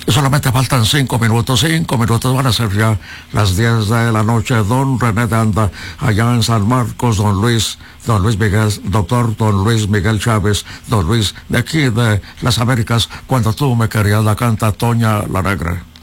Solamente faltan 5 minutos van a ser ya las 10 de la noche. Don René de Anda, allá en San Marcos, don Luis Miguel, doctor don Luis Miguel Chávez, don Luis, de aquí de las Américas, cuando tú me querías, la canta Toña la Negra.